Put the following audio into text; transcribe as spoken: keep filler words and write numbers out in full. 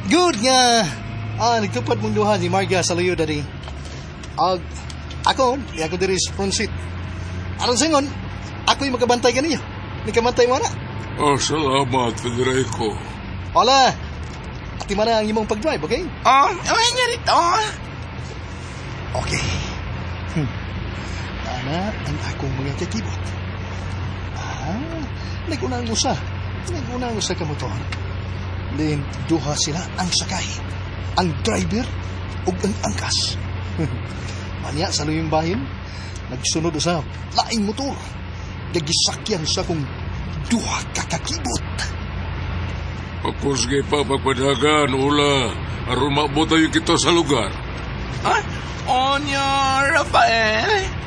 Good nga. Ah, nagtupad mong duha ni Marga sa luyo dari. Ag, ako, di ako diri sa front seat. Aron singon, ako'y magkabantay ka ninyo. May kamantay mo na. Oh, salamat, Federico. Hola. Ati man ang imong pag-drive, okay? Oh, ay nga rito. Okay. Hmm. Ana ang akong mga kakibot. Ah, nag-unang usa. Nag-unang usa ka motor. Then, duha sila ang sakay. Ang driver ug ang angkas. Anya sa luyong bahin, nagsunod sa laing motor. Nagisakyan sa kong duha kakakibot. Ako sige pa magpadagan, Ula. Aron maabot tayo kita sa lugar. Ah, Onya, Rafael.